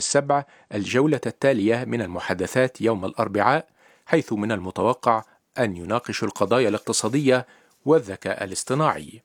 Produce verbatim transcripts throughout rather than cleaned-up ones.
السبع الجولة التالية من المحادثات يوم الأربعاء، حيث من المتوقع أن يناقش القضايا الاقتصادية والذكاء الاصطناعي.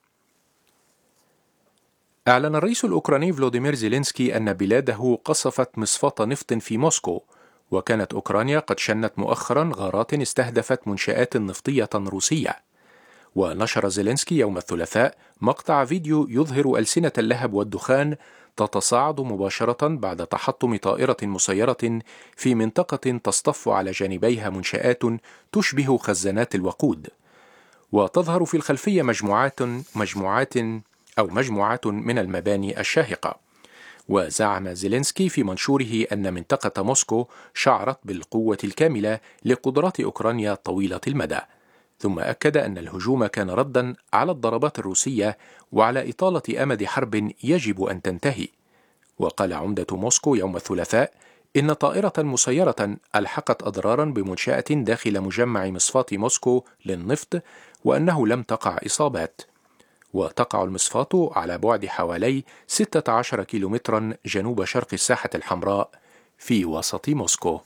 أعلن الرئيس الأوكراني فلوديمير زيلينسكي أن بلاده قصفت مصفاة نفط في موسكو، وكانت أوكرانيا قد شنت مؤخرا غارات استهدفت منشآت نفطية روسية. ونشر زيلينسكي يوم الثلاثاء مقطع فيديو يظهر ألسنة اللهب والدخان تتصاعد مباشرة بعد تحطم طائرة مسيرة في منطقة تصطف على جانبيها منشآت تشبه خزانات الوقود، وتظهر في الخلفية مجموعات مجموعات أو مجموعات من المباني الشاهقة. وزعم زيلينسكي في منشوره أن منطقة موسكو شعرت بالقوة الكاملة لقدرات أوكرانيا طويلة المدى، ثم أكد أن الهجوم كان ردًا على الضربات الروسية وعلى إطالة أمد حرب يجب أن تنتهي. وقال عمدة موسكو يوم الثلاثاء إن طائرة مسيرة ألحقت أضرارا بمنشأة داخل مجمع مصفاة موسكو للنفط، وأنه لم تقع إصابات. وتقع المصفاة على بعد حوالي ستة عشر كيلومترا جنوب شرق الساحة الحمراء في وسط موسكو.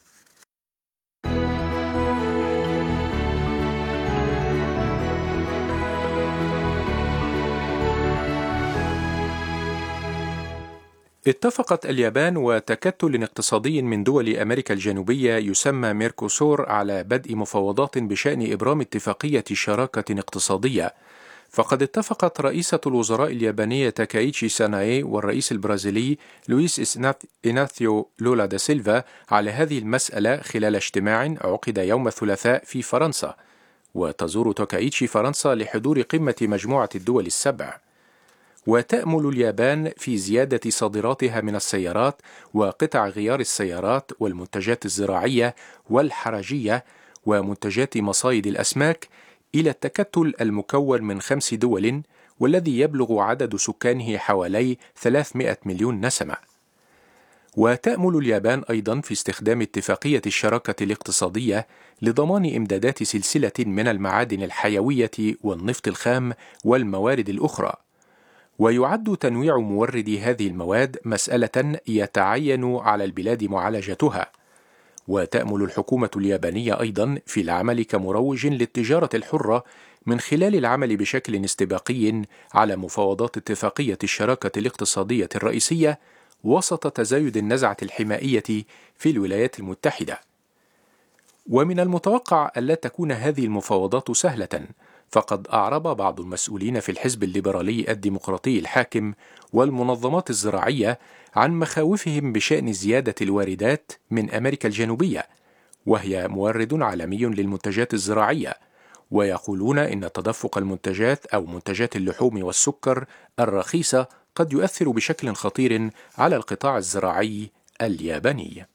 اتفقت اليابان وتكتل اقتصادي من دول أمريكا الجنوبية يسمى ميركوسور على بدء مفاوضات بشأن إبرام اتفاقية شراكة اقتصادية. فقد اتفقت رئيسة الوزراء اليابانية تاكايتشي ساناي والرئيس البرازيلي لويس إناثيو لولا دا سيلفا على هذه المسألة خلال اجتماع عقد يوم الثلاثاء في فرنسا. وتزور تاكايتشي فرنسا لحضور قمة مجموعة الدول السبع. وتأمل اليابان في زيادة صادراتها من السيارات وقطع غيار السيارات والمنتجات الزراعية والحرجية ومنتجات مصايد الأسماك إلى التكتل المكون من خمس دول، والذي يبلغ عدد سكانه حوالي ثلاثمائة مليون نسمة. وتأمل اليابان أيضا في استخدام اتفاقية الشراكة الاقتصادية لضمان إمدادات سلسلة من المعادن الحيوية والنفط الخام والموارد الأخرى. ويعد تنويع موردي هذه المواد مسألة يتعين على البلاد معالجتها. وتأمل الحكومة اليابانية أيضا في العمل كمروج للتجارة الحرة من خلال العمل بشكل استباقي على مفاوضات اتفاقية الشراكة الاقتصادية الرئيسية وسط تزايد النزعة الحمائية في الولايات المتحدة. ومن المتوقع ألا تكون هذه المفاوضات سهلة، فقد أعرب بعض المسؤولين في الحزب الليبرالي الديمقراطي الحاكم والمنظمات الزراعية عن مخاوفهم بشأن زيادة الواردات من أمريكا الجنوبية، وهي مورد عالمي للمنتجات الزراعية، ويقولون إن تدفق المنتجات أو منتجات اللحوم والسكر الرخيصة قد يؤثر بشكل خطير على القطاع الزراعي الياباني.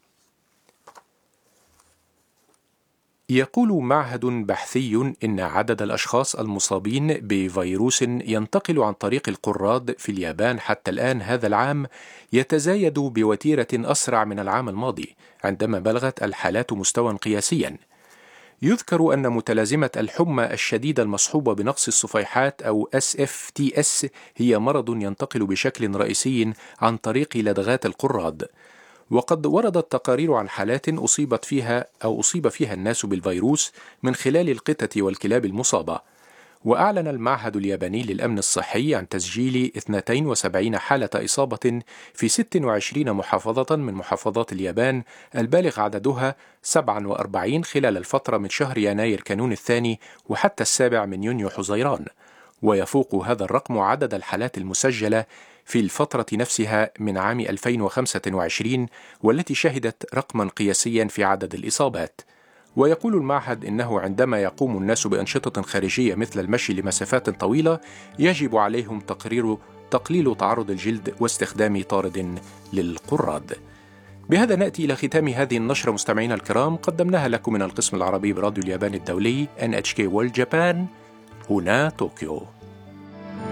يقول معهد بحثي إن عدد الأشخاص المصابين بفيروس ينتقل عن طريق القراد في اليابان حتى الآن هذا العام يتزايد بوتيرة أسرع من العام الماضي، عندما بلغت الحالات مستوى قياسيا. يذكر أن متلازمة الحمى الشديدة المصحوبة بنقص الصفيحات أو إس إف تي إس هي مرض ينتقل بشكل رئيسي عن طريق لدغات القراد. وقد وردت تقارير عن حالات أصيبت فيها أو أصيب فيها الناس بالفيروس من خلال القطط والكلاب المصابة. وأعلن المعهد الياباني للأمن الصحي عن تسجيل اثنتين وسبعين حالة إصابة في ستة وعشرين محافظة من محافظات اليابان، البالغ عددها سبعة وأربعين خلال الفترة من شهر يناير كانون الثاني وحتى السابع من يونيو حزيران. ويفوق هذا الرقم عدد الحالات المسجلة في الفترة نفسها من عام ألفين وخمسة وعشرين، والتي شهدت رقما قياسيا في عدد الإصابات. ويقول المعهد إنه عندما يقوم الناس بأنشطة خارجية مثل المشي لمسافات طويلة يجب عليهم تقرير تقليل تعرض الجلد واستخدام طارد للقراد. بهذا نأتي إلى ختام هذه النشرة مستمعينا الكرام، قدمناها لكم من القسم العربي براديو اليابان الدولي إن إتش كي World Japan هنا طوكيو.